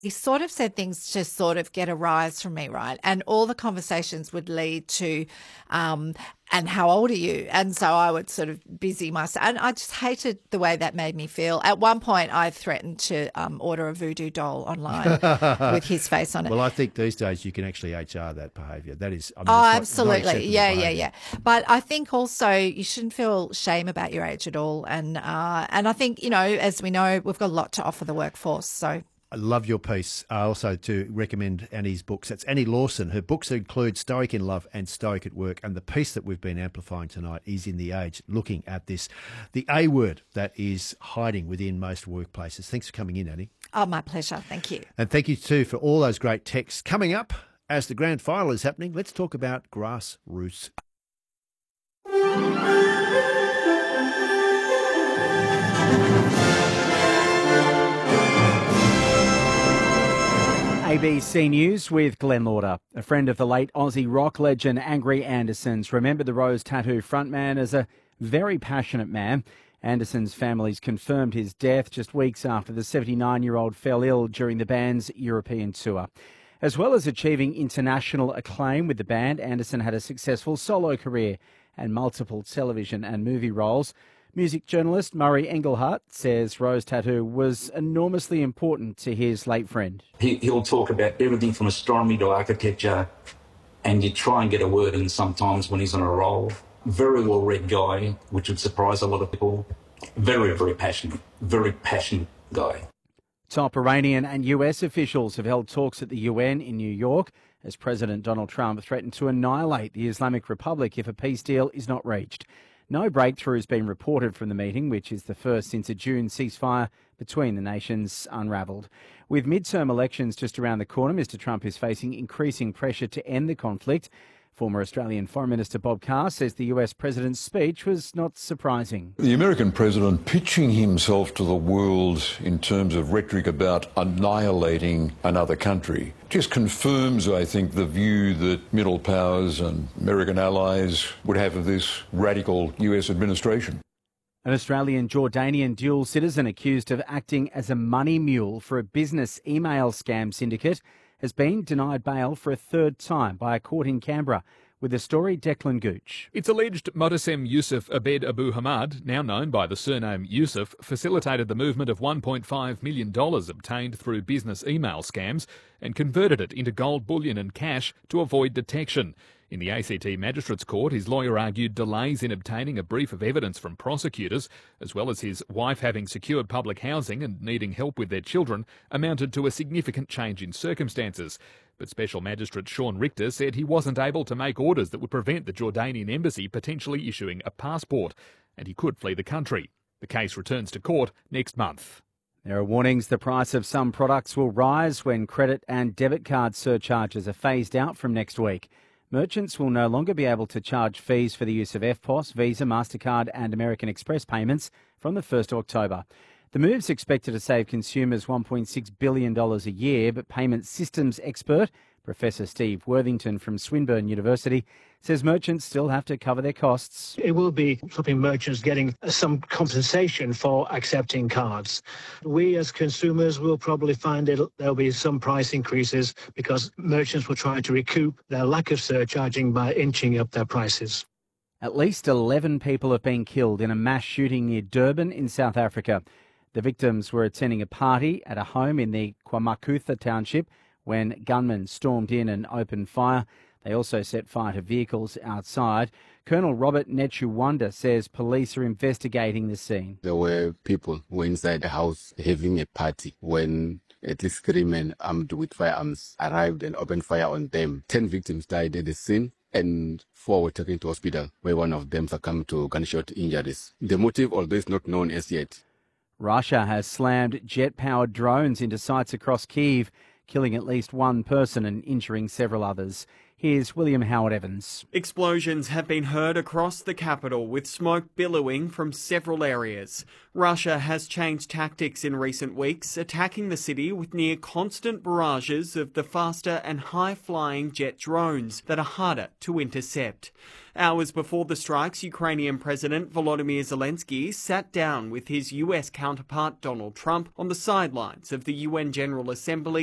He sort of said things to sort of get a rise from me, right? And all the conversations would lead to, and how old are you? And so I would sort of busy myself. And I just hated the way that made me feel. At one point, I threatened to order a voodoo doll online with his face on it. Well, I think these days you can actually HR that behaviour. That is, I mean, Oh, it's absolutely. Yeah. But I think also you shouldn't feel shame about your age at all. And I think, as we know, we've got a lot to offer the workforce. So I love your piece. Also to recommend Annie's books. That's Annie Lawson. Her books include Stoic in Love and Stoic at Work. And the piece that we've been amplifying tonight is In the Age, looking at this, the A word that is hiding within most workplaces. Thanks for coming in, Annie. Oh, my pleasure. Thank you. And thank you too for all those great texts. Coming up, as the grand final is happening, let's talk about grassroots. ABC News with Glenn Lauder. A friend of the late Aussie rock legend Angry Anderson's remembered the Rose Tattoo frontman as a very passionate man. Anderson's family's confirmed his death just weeks after the 79-year-old fell ill during the band's European tour. As well as achieving international acclaim with the band, Anderson had a successful solo career and multiple television and movie roles. Music journalist Murray Engelhardt says Rose Tattoo was enormously important to his late friend. He'll talk about everything from astronomy to architecture, and you try and get a word in sometimes when he's on a roll. Very well-read guy, which would surprise a lot of people. Very, very passionate guy. Top Iranian and US officials have held talks at the UN in New York as President Donald Trump threatened to annihilate the Islamic Republic if a peace deal is not reached. No breakthrough has been reported from the meeting, which is the first since a June ceasefire between the nations unravelled. With midterm elections just around the corner, Mr Trump is facing increasing pressure to end the conflict. Former Australian Foreign Minister Bob Carr says the US president's speech was not surprising. The American president pitching himself to the world in terms of rhetoric about annihilating another country just confirms, I think, the view that middle powers and American allies would have of this radical US administration. An Australian Jordanian dual citizen accused of acting as a money mule for a business email scam syndicate has been denied bail for a third time by a court in Canberra. With the story, Declan Gooch. It's alleged Motassem Yusuf Abed Abu Hamad, now known by the surname Yusuf, facilitated the movement of $1.5 million obtained through business email scams and converted it into gold bullion and cash to avoid detection. In the ACT Magistrates Court, his lawyer argued delays in obtaining a brief of evidence from prosecutors, as well as his wife having secured public housing and needing help with their children, amounted to a significant change in circumstances. But Special Magistrate Sean Richter said he wasn't able to make orders that would prevent the Jordanian embassy potentially issuing a passport, and he could flee the country. The case returns to court next month. There are warnings the price of some products will rise when credit and debit card surcharges are phased out from next week. Merchants will no longer be able to charge fees for the use of EFTPOS, Visa, MasterCard and American Express payments from the 1st of October. The move's expected to save consumers $1.6 billion a year, but payment systems expert Professor Steve Worthington from Swinburne University says merchants still have to cover their costs. It will be stopping merchants getting some compensation for accepting cards. We as consumers will probably find there'll be some price increases because merchants will try to recoup their lack of surcharging by inching up their prices. At least 11 people have been killed in a mass shooting near Durban in South Africa. The victims were attending a party at a home in the Kwamakutha township when gunmen stormed in and opened fire. They also set fire to vehicles outside. Colonel Robert Nechuwanda says police are investigating the scene. There were people who were inside the house having a party when at least 3 men armed with firearms arrived and opened fire on them. 10 victims died at the scene and 4 were taken to hospital, where one of them succumbed to gunshot injuries. The motive, although is not known as yet. Russia has slammed jet-powered drones into sites across Kyiv, killing at least one person and injuring several others. Here's William Howard Evans. Explosions have been heard across the capital, with smoke billowing from several areas. Russia has changed tactics in recent weeks, attacking the city with near constant barrages of the faster and high-flying jet drones that are harder to intercept. Hours before the strikes, Ukrainian President Volodymyr Zelensky sat down with his US counterpart Donald Trump on the sidelines of the UN General Assembly